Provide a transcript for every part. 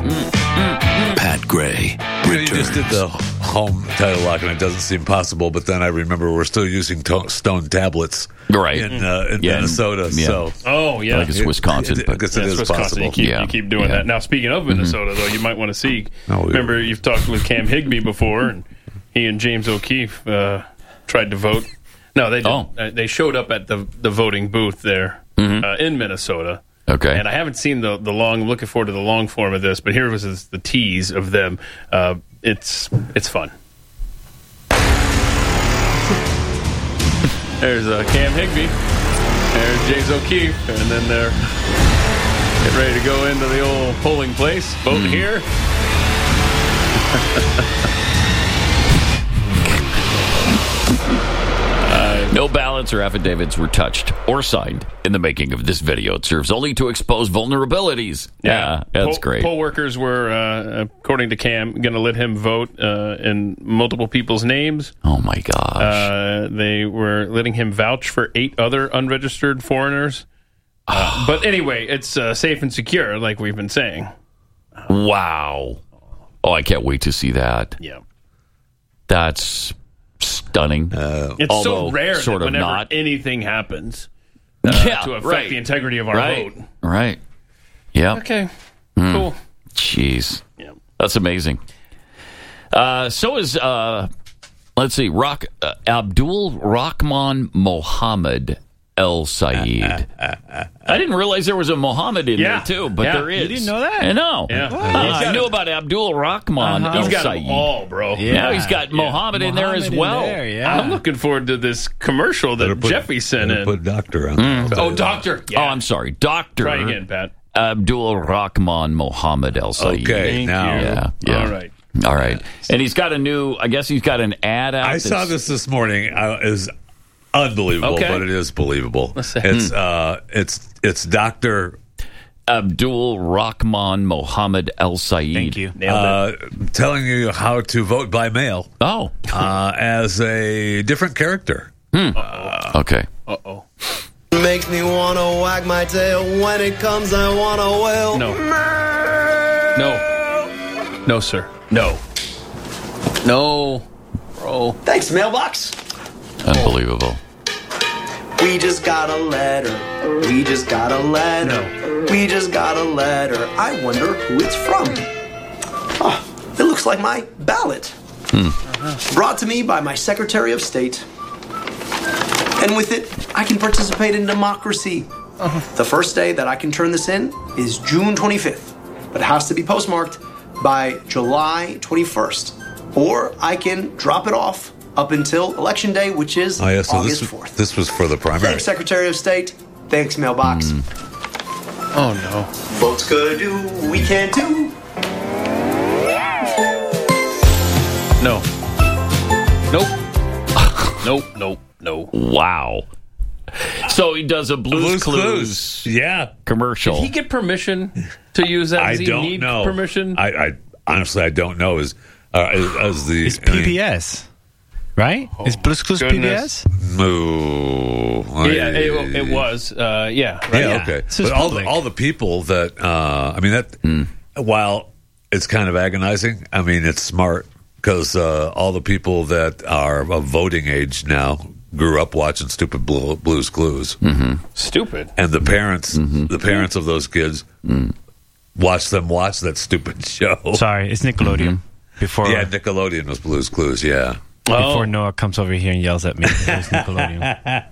Pat Gray returns. You just did the home title lock, and it doesn't seem possible. But then I remember we're still using stone tablets, right? In Minnesota. Yeah. So, I think it's Wisconsin. I guess it is Wisconsin. possible. You keep doing that. Now, speaking of Minnesota, though, you might want to see. Remember, you've talked with Cam Higbee before, and he and James O'Keefe tried to vote. No, they didn't. They showed up at the voting booth there in Minnesota. Okay. And I haven't seen the long. I'm looking forward to the long form of this, but here was the tease of them. It's fun. There's Cam Higbee. There's James O'Keefe, and then they're getting ready to go into the old polling place. Vote here. No ballots or affidavits were touched or signed in the making of this video. It serves only to expose vulnerabilities. Yeah, that's great. Poll workers were, according to Cam, going to let him vote in multiple people's names. Oh, my gosh. They were letting him vouch for 8 other unregistered foreigners. But anyway, it's safe and secure, like we've been saying. Wow. Oh, I can't wait to see that. Yeah. That's stunning. It's so rare that whenever anything happens to affect the integrity of our vote. Right. Yeah. Okay. Cool. Jeez. Yeah. That's amazing. So is, let's see, Abdul Rahman Mohammed El Sayed. I didn't realize there was a Mohammed in there, too, but there is. You didn't know that? I know. Yeah. I knew about Abdul Rahman El He's got Sayed. them all, bro. Yeah. Now he's got Mohammed in there as well. I'm looking forward to this commercial that Jeffy sent in. Put doctor on. Doctor. Yeah. Oh, I'm sorry. Doctor. Try again, Pat. Abdul Rahman Mohammed El Sayed. Okay, now. Yeah. All right. And he's got an ad out. I saw this morning. It was unbelievable, but it is believable. It's Dr. Abdul Rahman Mohammed El Sayed. Thank you. Telling you how to vote by mail. Oh. As a different character. Okay. Uh-oh. Makes me want to wag my tail. When it comes, I want to wail. No. No, sir. No. Bro. Thanks, mailbox. Unbelievable. We just got a letter. We just got a letter. We just got a letter. I wonder who it's from. Oh, it looks like my ballot. Brought to me by my Secretary of State. And with it, I can participate in democracy. The first day that I can turn this in is June 25th. But it has to be postmarked by July 21st. Or I can drop it off up until Election Day, which is August 4th. This was for the primary. Thanks, Secretary of State. Thanks, mailbox. Oh, no. Votes gonna do, we can't do. No. Nope. Wow. So he does a Blue's Clues commercial. Did he get permission to use that? Does he need permission? I honestly, I don't know. As the It's PBS. Right? Is Blue's Clues PBS? No. Yeah, it was. Right? Yeah, okay. So but all the people that, while it's kind of agonizing, I mean, it's smart because all the people that are of voting age now grew up watching stupid Blue's Clues. Stupid. And the parents of those kids watch that stupid show. Sorry, it's Nickelodeon. Nickelodeon was Blue's Clues, yeah. Before Noah comes over here and yells at me, it's Nickelodeon.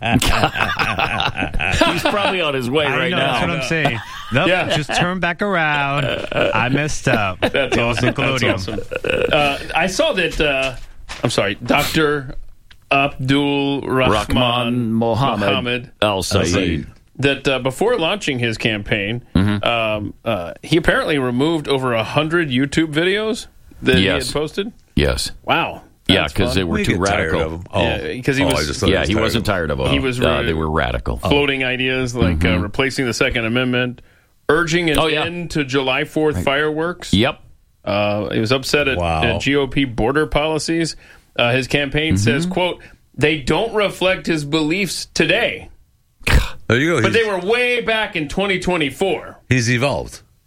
He's probably on his way right now. That's what I'm saying. Nope, just turn back around. I messed up. That's awesome. Nickelodeon. That's awesome. I saw that, I'm sorry, Dr. Abdul Rahman Mohammed El Sayed. That before launching his campaign, he apparently removed over 100 YouTube videos that he had posted. Yes. Wow. Yeah, because they were too radical. Because he was. He wasn't tired of them. He was. They were radical, floating ideas like replacing the Second Amendment, urging an end to July 4th fireworks. Yep. He was upset at GOP border policies. His campaign says, "quote They don't reflect his beliefs today." There you go. But they were way back in 2024. He's evolved.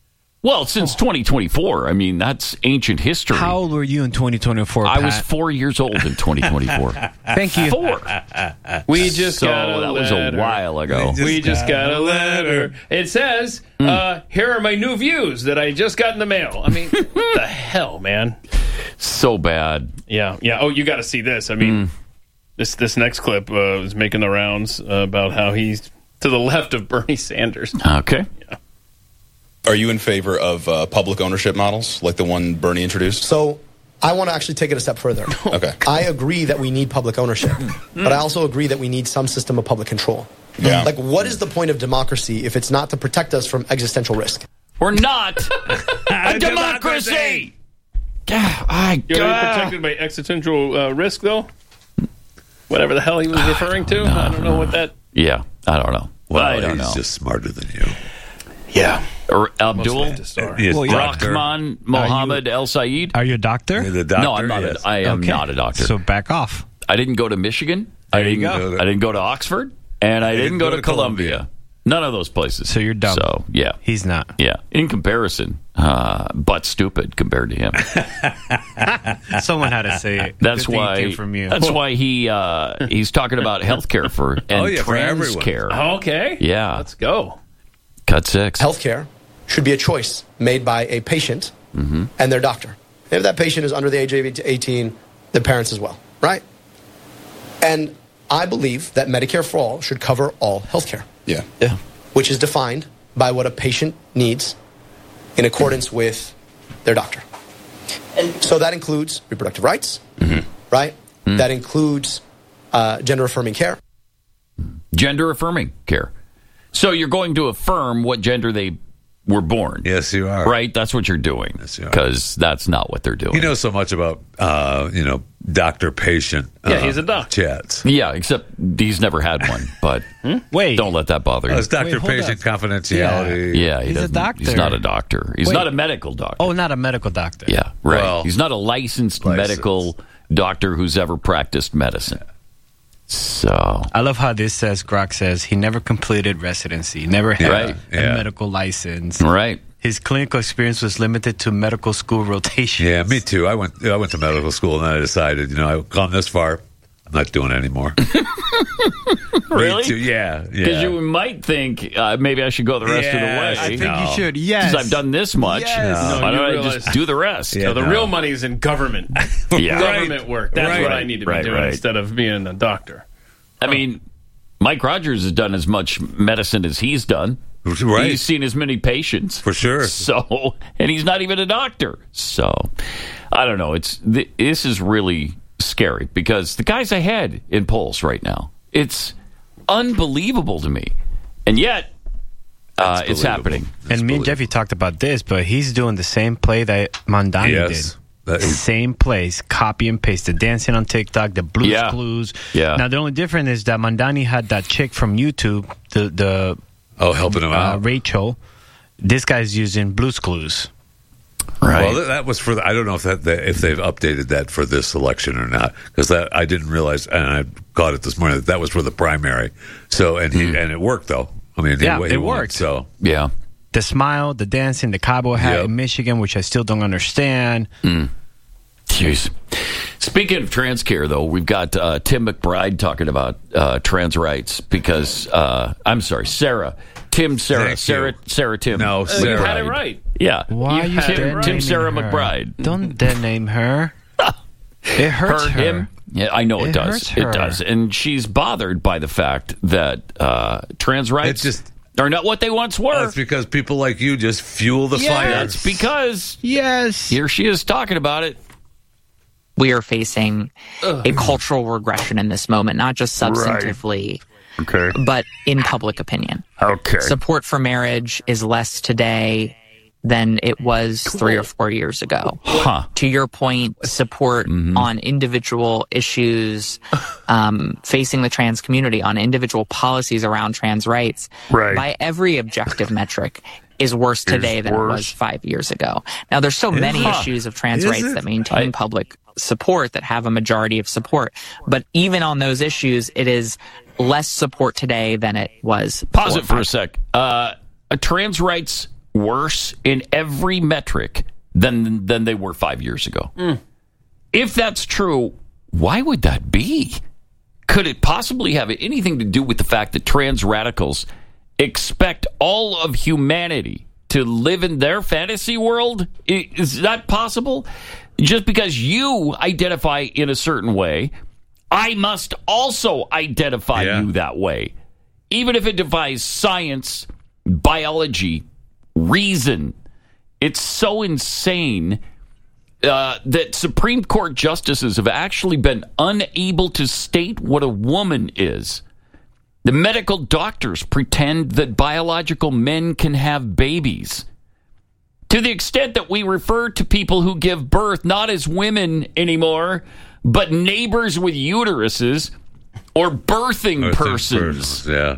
Well, since 2024. I mean, that's ancient history. How old were you in 2024, Pat? I was 4 years old in 2024. Thank you. 4. We just got a that letter. was a while ago. We just got a letter. It says, here are my new views that I just got in the mail. I mean, what the hell, man? So bad. Yeah. Oh, you got to see this. I mean, this next clip is making the rounds about how he's to the left of Bernie Sanders. Okay. Yeah. Are you in favor of public ownership models like the one Bernie introduced? So I want to actually take it a step further. Okay. I agree that we need public ownership, but I also agree that we need some system of public control. Yeah. Like, what is the point of democracy if it's not to protect us from existential risk? We're not a democracy. You're protected by existential risk, though? Whatever the hell he was referring to. I don't know what that... Yeah, I don't know. Well, I don't he's know. just smarter than you. Yeah. Or Abdul Yes, Rahman Mohammed El Sayed. Are you a doctor? The doctor, No, I'm not. yes. I am not a doctor. So back off. I didn't go to Michigan. I didn't go to Oxford, and I didn't go to Columbia. None of those places. So you're dumb. So yeah, He's not. yeah. In comparison, but stupid compared to him. Someone had to say it. That's Good thing it why. came from you. That's why he's talking about healthcare for and for trans everyone. care. Okay. Yeah. Let's go. Cut 6. Healthcare should be a choice made by a patient and their doctor. If that patient is under the age of 18, the parents as well, right? And I believe that Medicare for All should cover all healthcare. Yeah. Which is defined by what a patient needs in accordance with their doctor. And so that includes reproductive rights, right? That includes gender-affirming care. Gender-affirming care. So you're going to affirm what gender they were born. Yes, you are. Right? That's what you're doing. Yes, you are. Because that's not what they're doing. He knows so much about, doctor-patient he's a doc. chats. Yeah, except he's never had one. But Wait. don't let that bother you. It's doctor-patient confidentiality. Yeah, He's a doctor. He's not a doctor. He's Wait. not a medical doctor. Oh, not a medical doctor. Yeah, right. Well, he's not a licensed medical doctor who's ever practiced medicine. So I love how this says, Grok says, he never completed residency, never had a medical license. Right. His clinical experience was limited to medical school rotations. Yeah, me too. I went to medical school, and then I decided, I've gone this far. I'm not doing it anymore. Really? Me too. Yeah. Because you might think maybe I should go the rest of the way. I think you should, yes. Because I've done this much. Yes. Why No, don't you I just realize- do the rest? Yeah. So the real money is in government. Yeah. Government work. That's what I need to be doing right. instead of being a doctor. I mean, Mike Rogers has done as much medicine as he's done. Right. He's seen as many patients. For sure. So, and he's not even a doctor. So, I don't know. This is really scary because the guy's ahead in polls right now. It's unbelievable to me. And yet, it's happening. And me and Jeffy talked about this, but he's doing the same play that Mondani Yes. did. Same place, copy and paste. The dancing on TikTok, the Blue's Clues. Yeah. Now, the only difference is that Mondani had that chick from YouTube, the helping him out. Rachel. This guy's using Blue's Clues. Right. Well, that was for. I don't know if if they've updated that for this election or not, because I didn't realize, and I caught it this morning that was for the primary. So and it worked though. I mean, he it won, worked. so Yeah. The smile, the dancing, the cowboy hat in Michigan, which I still don't understand. Jeez. Speaking of trans care, though, we've got Tim McBride talking about trans rights because, I'm sorry, Sarah. Tim. No, Sarah. Sarah. You had it right. Yeah. Why are you had it dead right. Tim naming Sarah her? McBride. Don't dead name her. It hurts her. Him. Yeah, I know it does. hurts her. It does. And she's bothered by the fact that trans rights are not what they once were. That's because people like you just fuel the fire. That's because here she is talking about it. We are facing a cultural regression in this moment, not just substantively, but in public opinion. Okay. Support for marriage is less today than it was 3 or 4 years ago. Huh. To your point, support on individual issues facing the trans community, on individual policies around trans rights, by every objective metric, is worse today than it was 5 years ago. Now, there's so many issues of trans rights that maintain public support, that have a majority of support. But even on those issues, it is less support today than it was. Pause it for a sec. Trans rights worse in every metric than they were 5 years ago. If that's true, why would that be? Could it possibly have anything to do with the fact that trans radicals expect all of humanity to live in their fantasy world? Is that possible? Just because you identify in a certain way, I must also identify you that way. Even if it defies science, biology, reason. It's so insane that Supreme Court justices have actually been unable to state what a woman is. The medical doctors pretend that biological men can have babies. To the extent that we refer to people who give birth not as women anymore, but neighbors with uteruses or birthing persons. Yeah.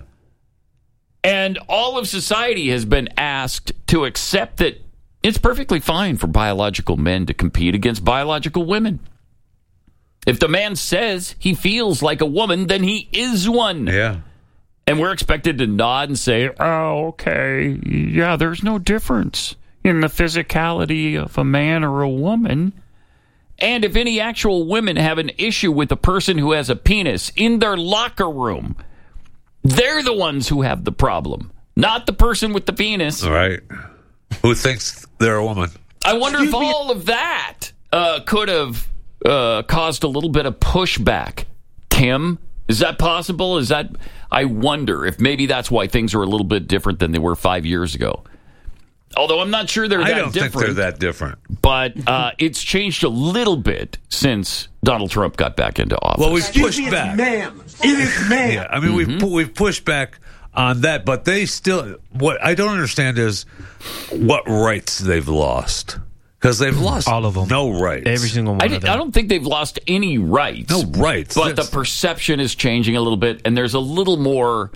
And all of society has been asked to accept that it's perfectly fine for biological men to compete against biological women. If the man says he feels like a woman, then he is one. Yeah. And we're expected to nod and say, oh, okay, yeah, there's no difference in the physicality of a man or a woman. And if any actual women have an issue with a person who has a penis in their locker room, they're the ones who have the problem, not the person with the penis. All right. Who thinks they're a woman? I wonder if all of that could have caused a little bit of pushback. Tim, is that possible? I wonder if maybe that's why things are a little bit different than they were 5 years ago. Although I'm not sure they're that different. I don't think they're that different. But it's changed a little bit since Donald Trump got back into office. Well, we've pushed back. Ma'am. It is ma'am. Yeah, I mean, we've pushed back on that, but they still... What I don't understand is what rights they've lost. Because they've lost all of them. No rights. Every single one of them. I don't think they've lost any rights. No rights. But the perception is changing a little bit, and there's a little more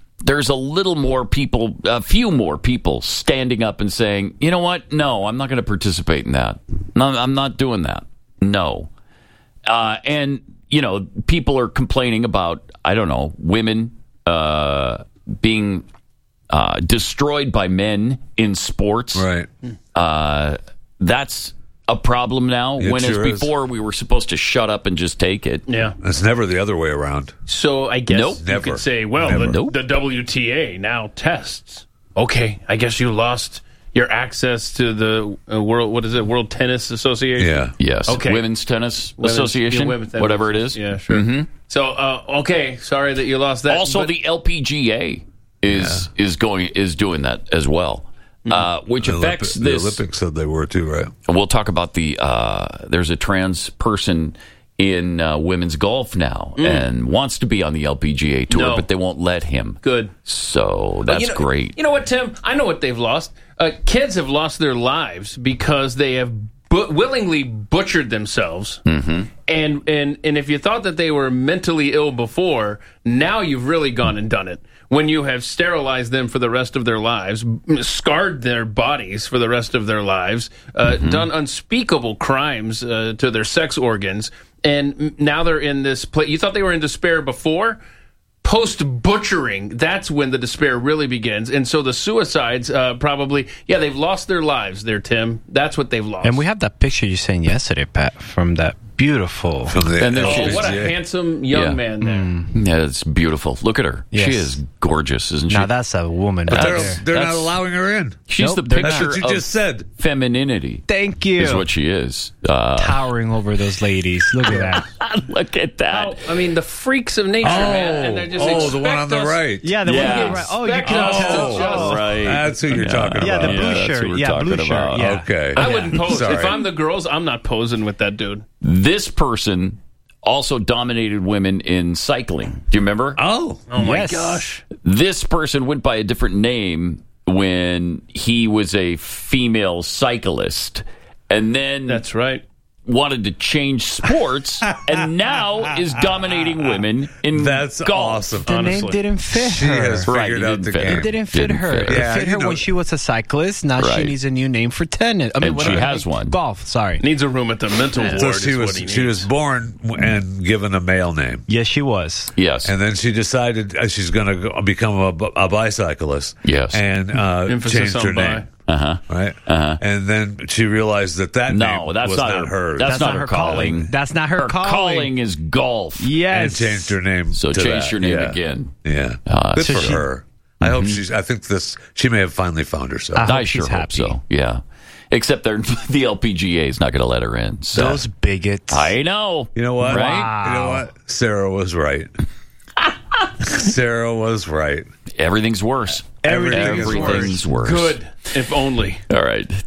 people, a few more people standing up and saying, you know what? No, I'm not going to participate in that. No, I'm not doing that. No. And, people are complaining about, I don't know, women being destroyed by men in sports. Right. That's a problem now. When sure as before we were supposed to shut up and just take it. Yeah. It's never the other way around. So I guess you Never. could say, well, the WTA now tests. Okay, I guess you lost your access to the World Tennis Association? Yeah. Yes. Okay. Women's Tennis Association, whatever it is. Yeah, sure. Mm-hmm. So, okay, sorry that you lost that. Also, the LPGA is doing that as well. Which affects this. The Olympics said they were too, right? We'll talk about there's a trans person in women's golf now and wants to be on the LPGA tour, but they won't let him. Good. So that's great. You know what, Tim? I know what they've lost. Kids have lost their lives because they have willingly butchered themselves. Mm-hmm. And if you thought that they were mentally ill before, now you've really gone and done it. When you have sterilized them for the rest of their lives, scarred their bodies for the rest of their lives, done unspeakable crimes to their sex organs, and now they're in this place. You thought they were in despair before? Post-butchering, that's when the despair really begins. And so the suicides probably, they've lost their lives there, Tim. That's what they've lost. And we have that picture you sent yesterday, Pat, from that beautiful... what a handsome young man there. Yeah, it's beautiful. Look at her. Yes. She is gorgeous, isn't she? Now that's a woman. But they're not allowing her in. She's the picture That's what you of just said. Femininity. Thank you. Is what she is. Towering over those ladies. Look at that. Look at that. The freaks of nature, man. And they just the one on the right. Yeah, the one on the right. Oh, you can right. That's who you're talking about. Yeah, the blue shirt. Yeah, blue shirt. Yeah. Okay. I wouldn't pose. If I'm the girls, I'm not posing with that dude. This person also dominated women in cycling. Do you remember? Oh my gosh. This person went by a different name when he was a female cyclist. And then that's right. Wanted to change sports and now is dominating women in golf. Awesome. The name didn't fit her. She has figured out the game. It didn't fit her. It fit her when she was a cyclist. Now she needs a new name for tennis. And she has one. Golf, sorry. Needs a room at the mental ward. So she was born and given a male name. Yes, she was. Yes. And then she decided she's going to become a bicyclist. Yes. And changed her name. right? And then she realized that name was not hers. That's not her calling. That's not her calling. Calling is golf. Yes. And changed her name. So to changed that. her name again. Yeah. Good for her. I hope I think she may have finally found herself. I sure hope so. Yeah. Except the LPGA is not going to let her in. So. Those bigots. I know. You know what? Right? Wow. You know what? Sarah was right. Sarah was right. Everything's worse. Everything's worse. Good, if only. All right.